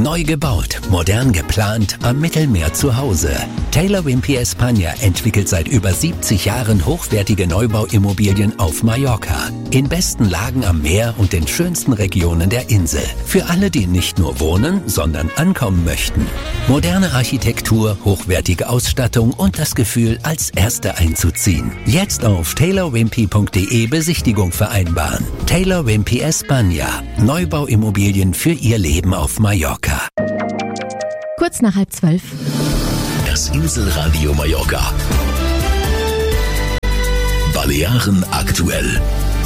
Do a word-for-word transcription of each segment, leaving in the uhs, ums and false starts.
Neu gebaut, modern geplant, am Mittelmeer zu Hause. Taylor Wimpey España entwickelt seit über siebzig Jahren hochwertige Neubauimmobilien auf Mallorca. In besten Lagen am Meer und den schönsten Regionen der Insel. Für alle, die nicht nur wohnen, sondern ankommen möchten. Moderne Architektur, hochwertige Ausstattung und das Gefühl, als Erste einzuziehen. Jetzt auf taylor wimpey punkt de Besichtigung vereinbaren. Taylor Wimpey España. Neubauimmobilien für Ihr Leben auf Mallorca. Kurz nach halb zwölf. Das Inselradio Mallorca. Balearen aktuell.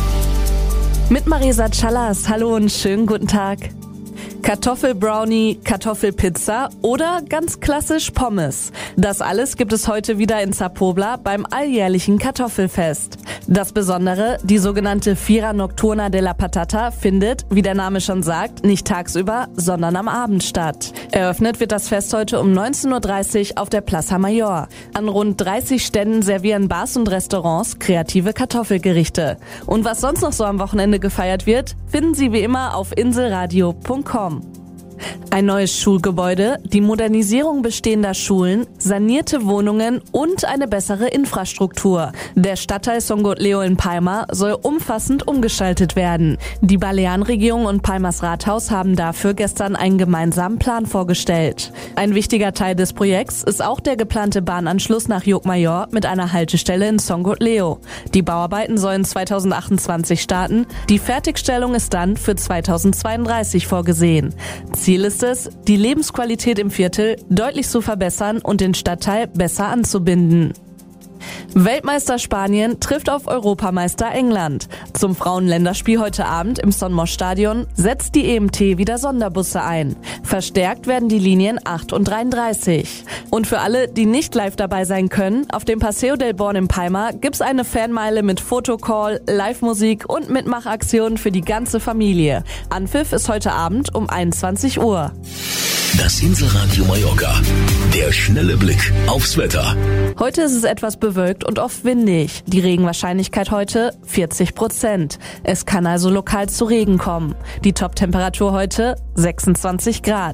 Mit Marisa Callas. Hallo und schönen guten Tag. Kartoffelbrownie, Kartoffelpizza oder ganz klassisch Pommes. Das alles gibt es heute wieder in Zapobla beim alljährlichen Kartoffelfest. Das Besondere, die sogenannte Fira Nocturna de la Patata findet, wie der Name schon sagt, nicht tagsüber, sondern am Abend statt. Eröffnet wird das Fest heute um neunzehn Uhr dreißig auf der Plaza Mayor. An rund dreißig Ständen servieren Bars und Restaurants kreative Kartoffelgerichte. Und was sonst noch so am Wochenende gefeiert wird, finden Sie wie immer auf inselradio punkt com. Ein neues Schulgebäude, die Modernisierung bestehender Schulen, sanierte Wohnungen und eine bessere Infrastruktur. Der Stadtteil Songotleo in Palma soll umfassend umgestaltet werden. Die Balearenregierung und Palmas Rathaus haben dafür gestern einen gemeinsamen Plan vorgestellt. Ein wichtiger Teil des Projekts ist auch der geplante Bahnanschluss nach Llucmajor mit einer Haltestelle in Songotleo. Die Bauarbeiten sollen zweitausendachtundzwanzig starten. Die Fertigstellung ist dann für zweitausendzweiunddreißig vorgesehen. Ziel ist es, die Lebensqualität im Viertel deutlich zu verbessern und den Stadtteil besser anzubinden. Weltmeister Spanien trifft auf Europameister England. Zum Frauenländerspiel heute Abend im Son Moix Stadion setzt die E M T wieder Sonderbusse ein. Verstärkt werden die Linien acht und dreiunddreißig. Und für alle, die nicht live dabei sein können, auf dem Paseo del Born in Palma gibt's eine Fanmeile mit Fotocall, Live-Musik und Mitmachaktionen für die ganze Familie. Anpfiff ist heute Abend um einundzwanzig Uhr. Das Inselradio Mallorca. Der schnelle Blick aufs Wetter. Heute ist es etwas bewölkt und oft windig. Die Regenwahrscheinlichkeit heute vierzig Prozent. Es kann also lokal zu Regen kommen. Die Top-Temperatur heute sechsundzwanzig Grad.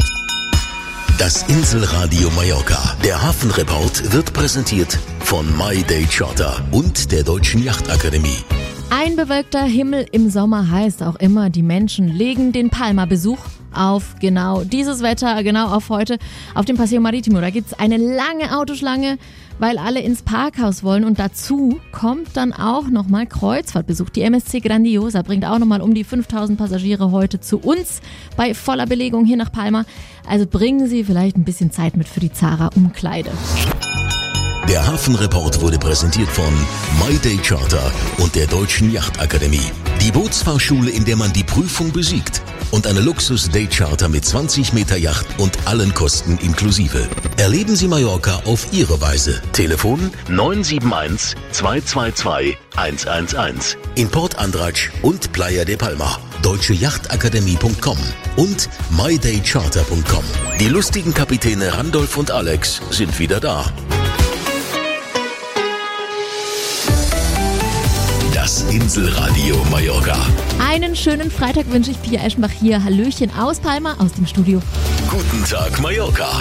Das Inselradio Mallorca. Der Hafenreport wird präsentiert von My Day Charter und der Deutschen Yachtakademie. Ein bewölkter Himmel im Sommer heißt auch immer, die Menschen legen den Palma-Besuch auf genau dieses Wetter, genau auf heute, auf dem Paseo Marítimo. Da gibt's eine lange Autoschlange, weil alle ins Parkhaus wollen. Und dazu kommt dann auch nochmal Kreuzfahrtbesuch. Die M S C Grandiosa bringt auch nochmal um die fünftausend Passagiere heute zu uns bei voller Belegung hier nach Palma. Also bringen Sie vielleicht ein bisschen Zeit mit für die Zara-Umkleide. Der Hafenreport wurde präsentiert von My Day Charter und der Deutschen Yachtakademie. Die Bootsfahrschule, in der man die Prüfung besiegt. Und eine Luxus-Day-Charter mit zwanzig Meter Yacht und allen Kosten inklusive. Erleben Sie Mallorca auf Ihre Weise. Telefon neun sieben eins, zwei zwei zwei, eins eins eins. In Port Andratx und Playa de Palma. deutsche yachtakademie punkt com und my day charter punkt com. Die lustigen Kapitäne Randolph und Alex sind wieder da. Das Inselradio Mallorca. Einen schönen Freitag wünsche ich Pia Eschenbach hier. Hallöchen aus Palma, aus dem Studio. Guten Tag Mallorca.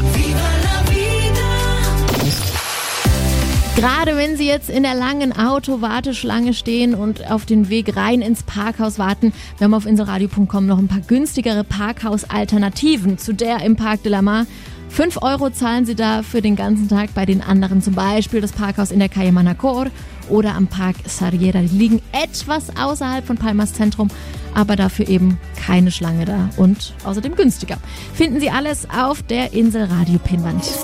Gerade wenn Sie jetzt in der langen Auto-Warteschlange stehen und auf den Weg rein ins Parkhaus warten, wir haben auf inselradio punkt com noch ein paar günstigere Parkhausalternativen zu der im Parc de la Mar. fünf Euro zahlen Sie da für den ganzen Tag, bei den anderen zum Beispiel das Parkhaus in der Calle Manacor oder am Park Sarriera. Die liegen etwas außerhalb von Palmas Zentrum, aber dafür eben keine Schlange da und außerdem günstiger. Finden Sie alles auf der Inselradio-Pinwand.